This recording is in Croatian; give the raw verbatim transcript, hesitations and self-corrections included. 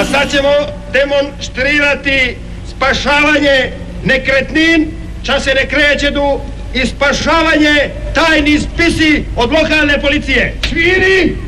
A sad ćemo demonstrirati spašavanje nekretnin, ča se ne krećedu, i spašavanje tajni spisi od lokalne policije. Sviri,